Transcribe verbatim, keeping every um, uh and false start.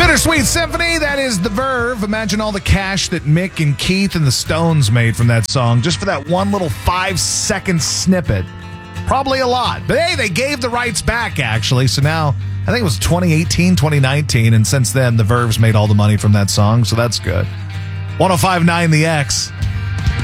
Bittersweet Symphony, that is The Verve. Imagine all the cash that Mick and Keith and the Stones made from that song just for that one little five-second snippet. Probably a lot. But hey, they gave the rights back, actually. So now, I think it was twenty eighteen, twenty nineteen, and since then, The Verve's made all the money from that song, so that's good. one oh five point nine The X.